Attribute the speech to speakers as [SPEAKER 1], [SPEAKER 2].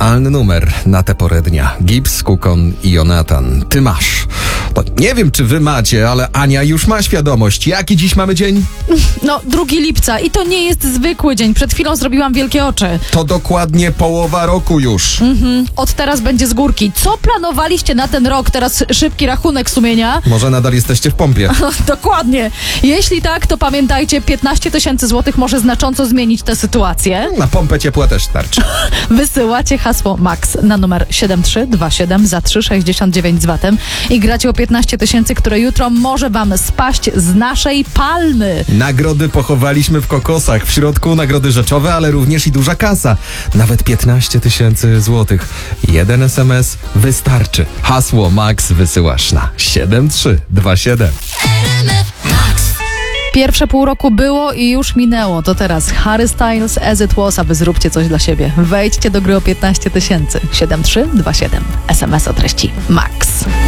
[SPEAKER 1] idealny numer na tę porę dnia. Gibbs, Kukon i Jonatan. Ty masz. To nie wiem, czy wy macie, ale Ania już ma świadomość. Jaki dziś mamy dzień?
[SPEAKER 2] No, 2 lipca i to nie jest zwykły dzień. Przed chwilą zrobiłam wielkie oczy.
[SPEAKER 1] To dokładnie połowa roku już.
[SPEAKER 2] Od teraz będzie z górki. Co planowaliście na ten rok? Teraz szybki rachunek sumienia.
[SPEAKER 1] Może nadal jesteście w pompie.
[SPEAKER 2] Dokładnie. Jeśli tak, to pamiętajcie, 15 000 złotych może znacząco zmienić tę sytuację.
[SPEAKER 1] Na pompę ciepła też starczy.
[SPEAKER 2] Wysyłacie hasło MAX na numer 7327 za 3,69 z VAT-em i gracie o 15 000, które jutro może wam spaść z naszej palmy.
[SPEAKER 1] Nagrody pochowaliśmy w kokosach. W środku nagrody rzeczowe, ale również i duża kasa. Nawet 15 000 złotych. Jeden SMS wystarczy. Hasło MAX wysyłasz na 7327.
[SPEAKER 2] Pierwsze pół roku było i już minęło. To teraz Harry Styles, As It Was, a wy zróbcie coś dla siebie. Wejdźcie do gry o 15 000. 7327. SMS o treści MAX.